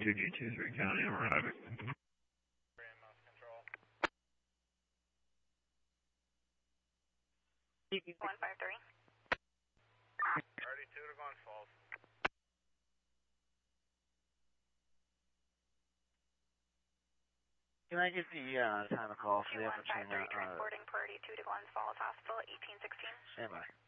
2G23 County, arriving. Control. 153. Already 2 to Glens Falls. Can I get the time of call for the 153 transporting party 2 to Glens Falls Hospital, 1816. Stand by.